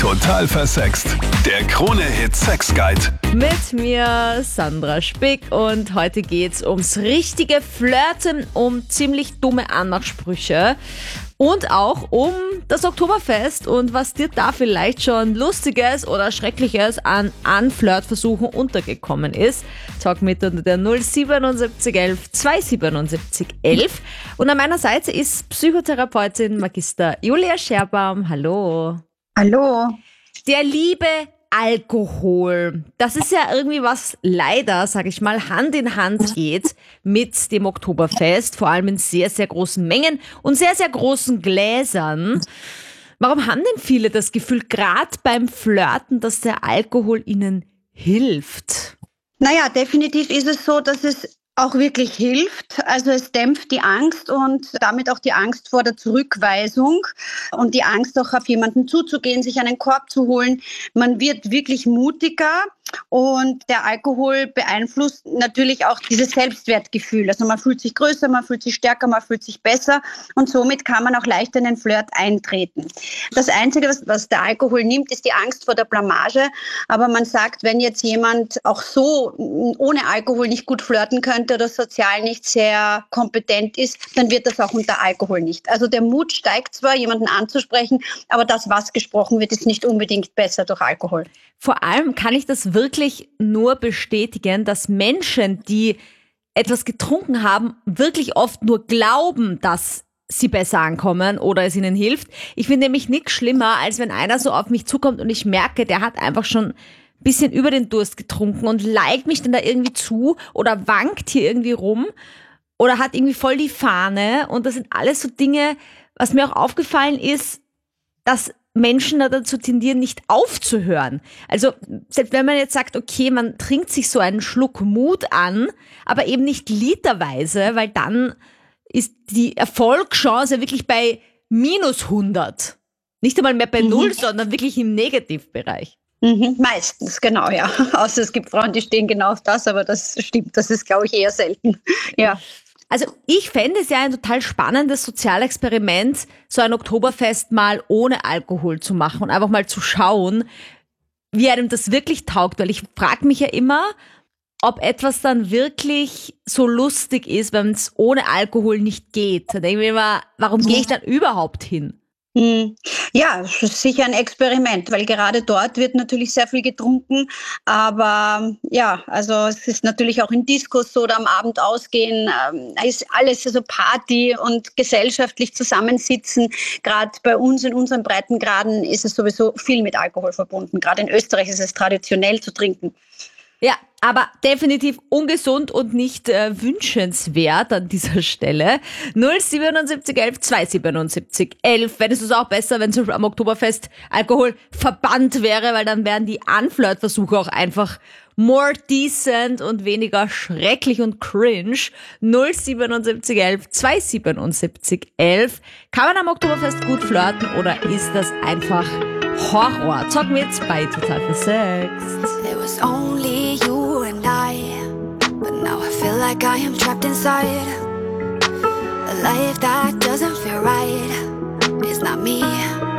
Total versext. Der Krone-Hit Sex Guide. Mit mir Sandra Spick und heute geht's ums richtige Flirten, um ziemlich dumme Anmachsprüche und auch um das Oktoberfest und was dir da vielleicht schon Lustiges oder Schreckliches an Flirtversuchen untergekommen ist. Talk mit unter der 07711 277 11. Und an meiner Seite ist Psychotherapeutin Magister Julia Scherbaum. Hallo. Hallo. Der liebe Alkohol, das ist ja irgendwie was leider, sag ich mal, Hand in Hand geht mit dem Oktoberfest, vor allem in sehr, sehr großen Mengen und sehr, sehr großen Gläsern. Warum haben denn viele das Gefühl, gerade beim Flirten, dass der Alkohol ihnen hilft? Naja, definitiv ist es so, dass es auch wirklich hilft. Also es dämpft die Angst und damit auch die Angst vor der Zurückweisung und die Angst auch auf jemanden zuzugehen, sich einen Korb zu holen. Man wird wirklich mutiger und der Alkohol beeinflusst natürlich auch dieses Selbstwertgefühl. Also man fühlt sich größer, man fühlt sich stärker, man fühlt sich besser und somit kann man auch leichter in den Flirt eintreten. Das Einzige, was der Alkohol nimmt, ist die Angst vor der Blamage. Aber man sagt, wenn jetzt jemand auch so ohne Alkohol nicht gut flirten könnte oder sozial nicht sehr kompetent ist, dann wird das auch unter Alkohol nicht. Also der Mut steigt zwar, jemanden anzusprechen, aber das, was gesprochen wird, ist nicht unbedingt besser durch Alkohol. Vor allem kann ich das wirklich nur bestätigen, dass Menschen, die etwas getrunken haben, wirklich oft nur glauben, dass sie besser ankommen oder es ihnen hilft. Ich finde nämlich nichts schlimmer, als wenn einer so auf mich zukommt und ich merke, der hat einfach schon ein bisschen über den Durst getrunken und neigt mich dann da irgendwie zu oder wankt hier irgendwie rum oder hat irgendwie voll die Fahne. Und das sind alles so Dinge, was mir auch aufgefallen ist, dass Menschen dazu tendieren, nicht aufzuhören. Also selbst wenn man jetzt sagt, okay, man trinkt sich so einen Schluck Mut an, aber eben nicht literweise, weil dann ist die Erfolgschance wirklich bei minus 100. Nicht einmal mehr bei 0, sondern wirklich im Negativbereich. Meistens, genau, ja. Außer es gibt Frauen, die stehen genau auf das, aber das stimmt, das ist, glaube ich, eher selten. Ja. Also ich fände es ja ein total spannendes Sozialexperiment, so ein Oktoberfest mal ohne Alkohol zu machen und einfach mal zu schauen, wie einem das wirklich taugt. Weil ich frage mich ja immer, ob etwas dann wirklich so lustig ist, wenn es ohne Alkohol nicht geht. Da denke ich mir immer, warum gehe ich dann überhaupt hin? Ja, es ist sicher ein Experiment, weil gerade dort wird natürlich sehr viel getrunken. Aber ja, also es ist natürlich auch in Diskos oder am Abend ausgehen, ist alles also Party und gesellschaftlich zusammensitzen. Gerade bei uns in unseren Breitengraden ist es sowieso viel mit Alkohol verbunden. Gerade in Österreich ist es traditionell zu trinken. Ja, aber definitiv ungesund und nicht wünschenswert an dieser Stelle. 07711 277 11. Wenn es uns auch besser, wenn zum Beispiel am Oktoberfest Alkohol verbannt wäre, weil dann wären die Anflirtversuche auch einfach more decent und weniger schrecklich und cringe. 07711 277 11. Kann man am Oktoberfest gut flirten oder ist das einfach Horror? Talk mit bei Total versext. It was only you and I, but now I feel like I am trapped inside a life that doesn't feel right. It's not me.